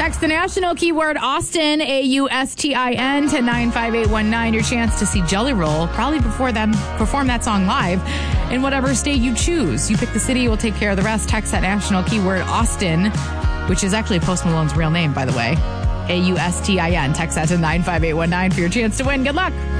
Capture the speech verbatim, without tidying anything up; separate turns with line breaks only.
Text the national keyword Austin, A U S T I N, to nine five eight one nine. Your chance to see Jelly Roll, probably before them perform that song live in whatever state you choose. You pick the city, we'll take care of the rest. Text that national keyword Austin, which is actually Post Malone's real name, by the way. A U S T I N. Text that to nine five eight one nine for your chance to win. Good luck.